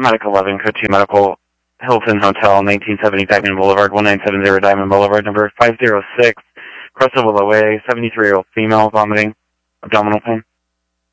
Medical 11, Code 2 Medical, Hilton Hotel, 1970 Diamond Boulevard, 1970 Diamond Boulevard, number 506, Crest of Willow Way, 73-year-old female, vomiting, abdominal pain.